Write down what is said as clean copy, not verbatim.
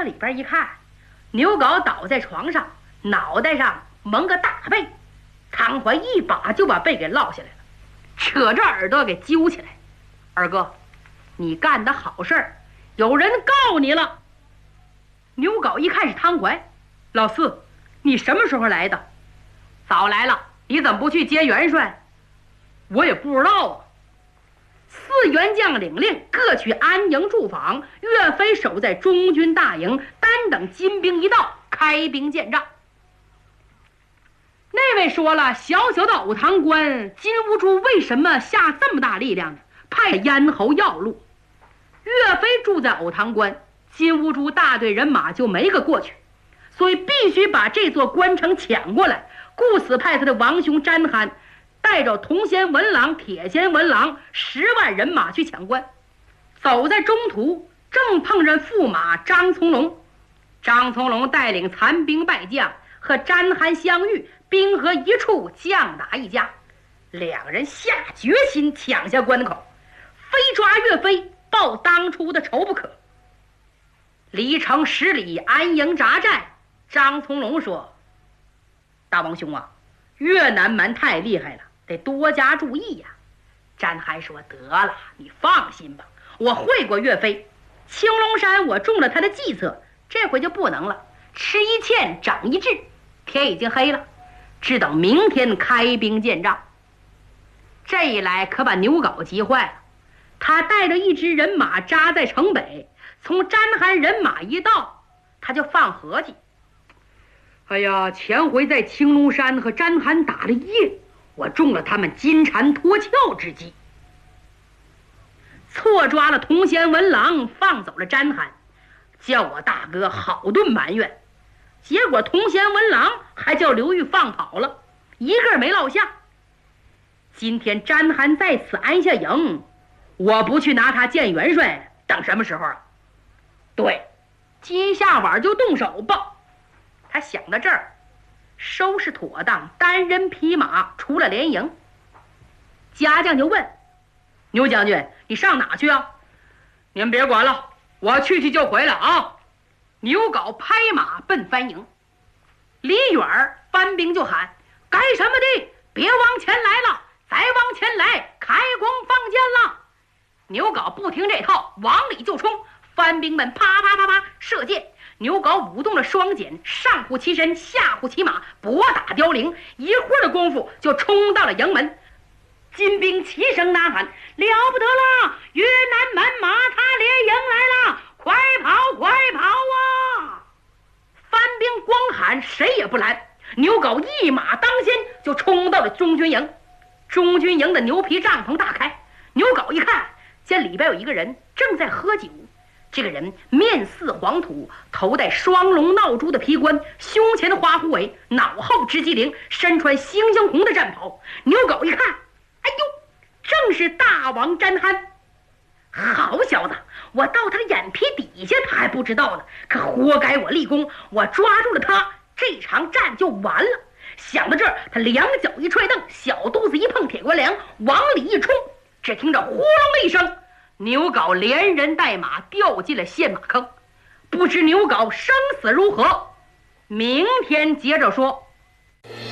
里边一看，牛皋倒在床上，脑袋上蒙个大被，汤怀一把就把被给落下来了，扯着耳朵给揪起来。二哥，你干的好事儿，有人告你了。牛皋一看是汤怀，老四，你什么时候来的？早来了，你怎么不去接元帅？我也不知道啊。四员将领令，各去安营驻防。岳飞守在中军大营，单等金兵一到，开兵见仗。那位说了，小小的藕塘关，金兀术为什么下这么大力量呢？派咽喉要路。岳飞住在藕塘关，金兀术大队人马就没个过去，所以必须把这座关城抢过来。故此派他的王兄詹憨带着铜仙文郎、铁仙文郎10万人马去抢关。走在中途，正碰上驸马张从龙。张从龙带领残兵败将和詹憨相遇，兵合一处，将打一家。两人下决心抢下关口，非抓岳飞报当初的仇不可。离城10里安营扎寨。张从龙说：大王兄啊，越南蛮太厉害了，得多加注意呀。詹憨说：得了，你放心吧，我会过岳飞。青龙山我中了他的计策，这回就不能了。吃一堑长一智，天已经黑了，只等明天开兵见仗。这一来可把牛皋急坏了，他带着一支人马扎在城北，从詹憨人马一到，他就放合计：哎呀，前回在青龙山和詹憨打了一夜，我中了他们金蝉脱壳之计，错抓了铜仙文郎，放走了詹憨，叫我大哥好顿埋怨。结果铜仙文郎还叫刘裕放跑了，一个没落下。今天詹憨在此安下营，我不去拿他见元帅，等什么时候啊？对，今下晚就动手吧。他想到这儿，收拾妥当，单人匹马出了连营。家将就问牛将军：你上哪去啊？您别管了，我去就回来啊。牛皋拍马奔番营，离远番兵就喊：干什么的？别往前来了，再往前来，开弓放箭了。牛皋不听这套，往里就冲，番兵们啪啪啪啪射箭。牛皋舞动了双锏，上虎骑身，下虎骑马，搏打凋零。一会儿的功夫就冲到了营门。金兵齐声呐喊：了不得了，越南蛮马他连营来了，快跑快跑啊！番兵光喊，谁也不拦。牛皋一马当先，就冲到了中军营。中军营的牛皮帐篷大开，牛皋一看，见里边有一个人正在喝酒。这个人面似黄土，头戴双龙闹珠的皮冠，胸前的花虎尾，脑后直鸡翎，身穿猩猩红的战袍。牛皋一看，哎呦，正是大王詹憨。好小子，我到他的眼皮底下他还不知道呢，可活该我立功，我抓住了他，这场战就完了。想到这儿，他两脚一踹蹬，小肚子一碰铁棺梁，往里一冲，只听着呼隆的一声，牛皋连人带马掉进了陷马坑。不知牛皋生死如何，明天接着说。